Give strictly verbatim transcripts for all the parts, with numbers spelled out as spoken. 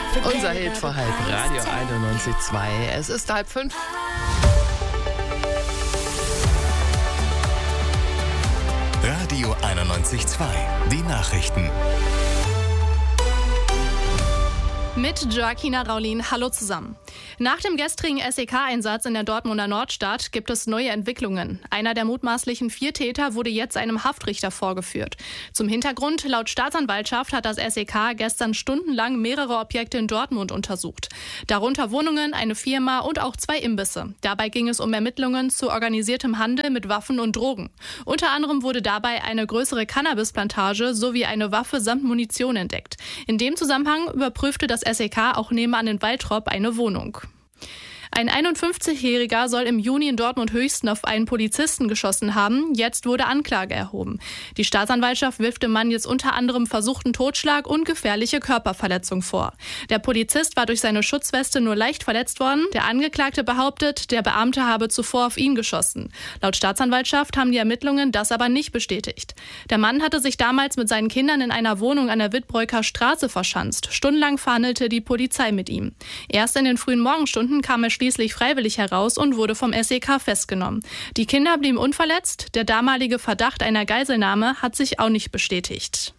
Unser Hit vor halb, Radio einundneunzig Komma zwei. Es ist halb fünf. Radio einundneunzig Komma zwei. Die Nachrichten. Mit Joaquina Raulin. Hallo zusammen. Nach dem gestrigen S E K-Einsatz in der Dortmunder Nordstadt gibt es neue Entwicklungen. Einer der mutmaßlichen vier Täter wurde jetzt einem Haftrichter vorgeführt. Zum Hintergrund: Laut Staatsanwaltschaft hat das S E K gestern stundenlang mehrere Objekte in Dortmund untersucht. Darunter Wohnungen, eine Firma und auch zwei Imbisse. Dabei ging es um Ermittlungen zu organisiertem Handel mit Waffen und Drogen. Unter anderem wurde dabei eine größere Cannabisplantage sowie eine Waffe samt Munition entdeckt. In dem Zusammenhang überprüfte das S E K auch nebenan in Waltrop eine Wohnung. Ein einundfünfzigjähriger soll im Juni in Dortmund-Höchsten auf einen Polizisten geschossen haben. Jetzt wurde Anklage erhoben. Die Staatsanwaltschaft wirft dem Mann jetzt unter anderem versuchten Totschlag und gefährliche Körperverletzung vor. Der Polizist war durch seine Schutzweste nur leicht verletzt worden. Der Angeklagte behauptet, der Beamte habe zuvor auf ihn geschossen. Laut Staatsanwaltschaft haben die Ermittlungen das aber nicht bestätigt. Der Mann hatte sich damals mit seinen Kindern in einer Wohnung an der Wittbreuker Straße verschanzt. Stundenlang verhandelte die Polizei mit ihm. Erst in den frühen Morgenstunden kam er schließlich freiwillig heraus und wurde vom S E K festgenommen. Die Kinder blieben unverletzt. Der damalige Verdacht einer Geiselnahme hat sich auch nicht bestätigt.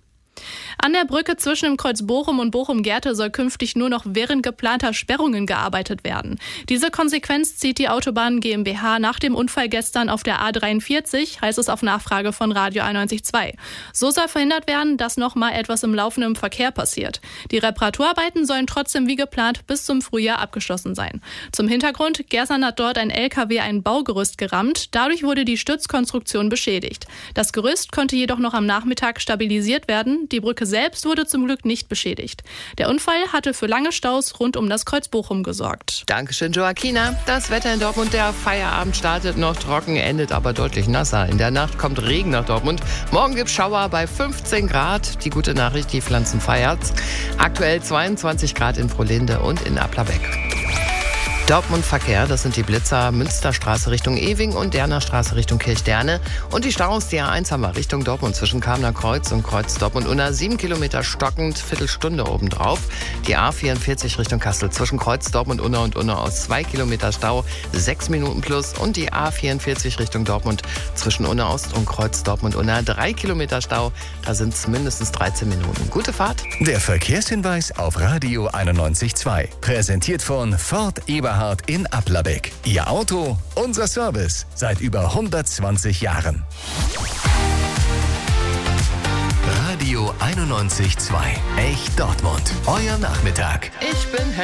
An der Brücke zwischen dem Kreuz Bochum und Bochum-Gerte soll künftig nur noch während geplanter Sperrungen gearbeitet werden. Diese Konsequenz zieht die Autobahn GmbH nach dem Unfall gestern auf der A dreiundvierzig, heißt es auf Nachfrage von Radio einundneunzig Komma zwei. So soll verhindert werden, dass noch mal etwas im laufenden Verkehr passiert. Die Reparaturarbeiten sollen trotzdem wie geplant bis zum Frühjahr abgeschlossen sein. Zum Hintergrund: Gestern hat dort ein L K W ein Baugerüst gerammt. Dadurch wurde die Stützkonstruktion beschädigt. Das Gerüst konnte jedoch noch am Nachmittag stabilisiert werden. Die Brücke selbst wurde zum Glück nicht beschädigt. Der Unfall hatte für lange Staus rund um das Kreuz Bochum gesorgt. Dankeschön, Joaquina. Das Wetter in Dortmund: Der Feierabend startet noch trocken, endet aber deutlich nasser. In der Nacht kommt Regen nach Dortmund. Morgen gibt's Schauer bei fünfzehn Grad. Die gute Nachricht: Die Pflanzen feiert's. Aktuell zweiundzwanzig Grad in Frohlinde und in Applerbeck. Dortmund Verkehr, das sind die Blitzer Münsterstraße Richtung Ewing und Derner Straße Richtung Kirchderne. Und die Staus, die A eins haben wir Richtung Dortmund zwischen Kamener Kreuz und Kreuz Dortmund-Unna. Sieben Kilometer stockend, Viertelstunde obendrauf. Die A vierundvierzig Richtung Kassel zwischen Kreuz Dortmund-Unna und Unna aus zwei Kilometer Stau, sechs Minuten plus. Und die A vierundvierzig Richtung Dortmund zwischen Unna Ost und Kreuz Dortmund-Unna, drei Kilometer Stau. Da sind es mindestens dreizehn Minuten. Gute Fahrt. Der Verkehrshinweis auf Radio einundneunzig Komma zwei. Präsentiert von Ford Eberhard in Applerbeck. Ihr Auto, unser Service. Seit über hundertzwanzig Jahren. Radio einundneunzig Komma zwei. Echt Dortmund. Euer Nachmittag. Ich bin